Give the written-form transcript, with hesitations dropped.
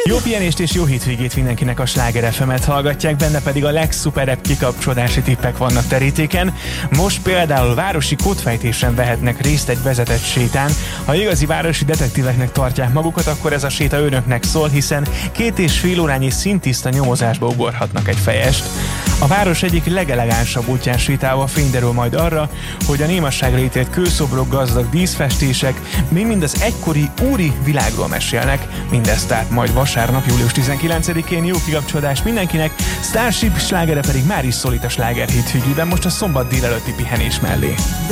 Jó pihenést és jó hétvégét mindenkinek, a Sláger FM-et hallgatják, benne pedig a legszuperebb kikapcsolódási tippek vannak terítéken. Most például városi kódfejtésen vehetnek részt egy vezetett sétán. Ha igazi városi detektíveknek tartják magukat, akkor ez a séta önöknek szól, hiszen 2,5 órányi szintiszta nyomozásba ugorhatnak egy fejest. A város egyik legelegánsabb útján sétálva fény derül majd arra, hogy a némasságra ítélt kőszobrok, gazdag díszfestések még mind az egykori úri világról mesélnek. Mindezt tehát majd vasárnap, július 19-én. Jó kikapcsolódást mindenkinek, Starship slágere pedig már is szólít a sláger hétvégében, most a szombat délelőtti pihenés mellé.